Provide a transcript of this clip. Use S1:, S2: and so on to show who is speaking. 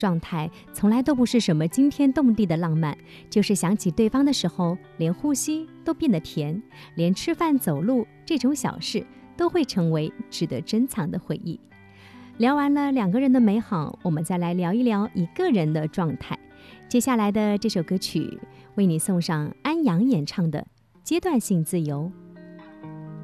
S1: 状态从来都不是什么惊天动地的浪漫，就是想起对方的时候，连呼吸都变得甜，连吃饭走路这种小事都会成为值得珍藏的回忆。聊完了两个人的美好，我们再来聊一聊一个人的状态。接下来的这首歌曲为你送上安阳演唱的《阶段性自由》。